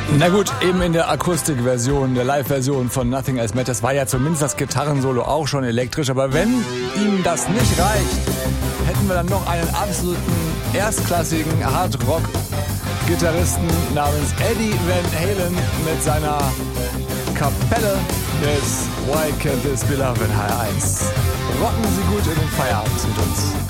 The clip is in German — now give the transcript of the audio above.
Na gut, eben in der Akustikversion, der Live-Version von Nothing Else Matters war ja zumindest das Gitarrensolo auch schon elektrisch. Aber wenn ihm das nicht reicht, hätten wir dann noch einen absoluten erstklassigen Hard-Rock-Gitarristen namens Eddie Van Halen mit seiner Kapelle des Why Can't This Be Love in HR1. Rocken Sie gut in den Feierabend mit uns.